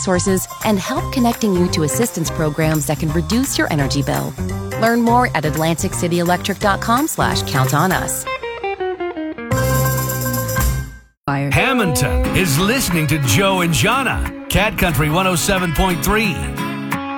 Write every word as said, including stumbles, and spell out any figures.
resources, and help connecting you to assistance programs that can reduce your energy bill. Learn more at atlantic city electric dot com slash count on us. Hamilton is listening to Joe and Jonna, Cat Country one oh seven point three.